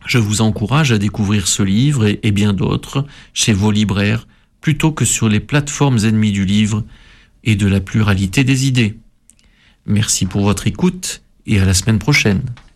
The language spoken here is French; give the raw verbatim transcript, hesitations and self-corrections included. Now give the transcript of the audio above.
Je vous encourage à découvrir ce livre et, et bien d'autres chez vos libraires, plutôt que sur les plateformes ennemies du livre et de la pluralité des idées. Merci pour votre écoute et à la semaine prochaine.